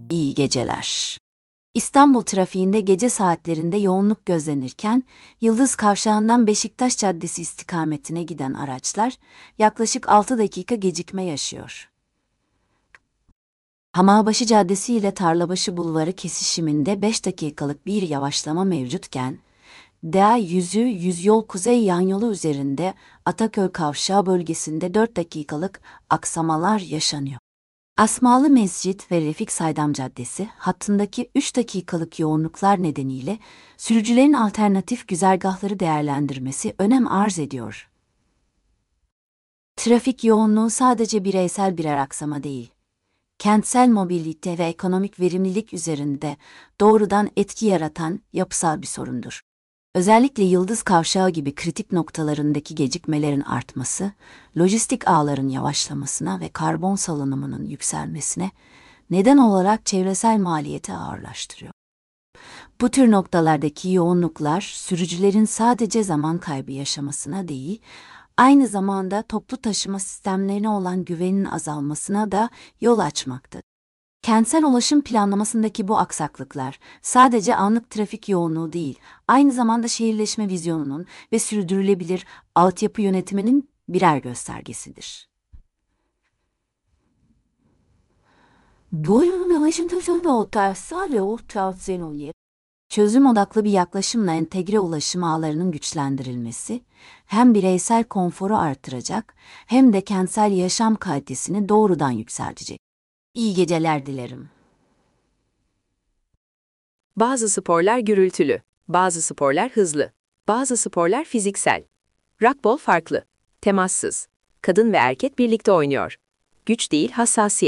İyi geceler. İstanbul trafiğinde gece saatlerinde yoğunluk gözlenirken, Yıldız Kavşağı'ndan Beşiktaş Caddesi istikametine giden araçlar yaklaşık 6 dakika gecikme yaşıyor. Hamambaşı Caddesi ile Tarlabaşı Bulvarı kesişiminde 5 dakikalık bir yavaşlama mevcutken, DA 100 yol kuzey yan yolu üzerinde Ataköy Kavşağı bölgesinde 4 dakikalık aksamalar yaşanıyor. Asmalı Mescit ve Refik Saydam Caddesi hattındaki 3 dakikalık yoğunluklar nedeniyle sürücülerin alternatif güzergahları değerlendirmesi önem arz ediyor. Trafik yoğunluğu sadece bireysel birer aksama değil, kentsel mobilite ve ekonomik verimlilik üzerinde doğrudan etki yaratan yapısal bir sorundur. Özellikle Yıldız Kavşağı gibi kritik noktalarındaki gecikmelerin artması, lojistik ağların yavaşlamasına ve karbon salınımının yükselmesine neden olarak çevresel maliyeti ağırlaştırıyor. Bu tür noktalardaki yoğunluklar sürücülerin sadece zaman kaybı yaşamasına değil, aynı zamanda toplu taşıma sistemlerine olan güvenin azalmasına da yol açmaktadır. Kentsel ulaşım planlamasındaki bu aksaklıklar sadece anlık trafik yoğunluğu değil, aynı zamanda şehirleşme vizyonunun ve sürdürülebilir altyapı yönetiminin birer göstergesidir. Çözüm odaklı bir yaklaşımla entegre ulaşım ağlarının güçlendirilmesi, hem bireysel konforu artıracak hem de kentsel yaşam kalitesini doğrudan yükseltecek. İyi geceler dilerim. Bazı sporlar gürültülü, bazı sporlar hızlı, bazı sporlar fiziksel. Rugby farklı, temassız. Kadın ve erkek birlikte oynuyor. Güç değil, hassasiyet.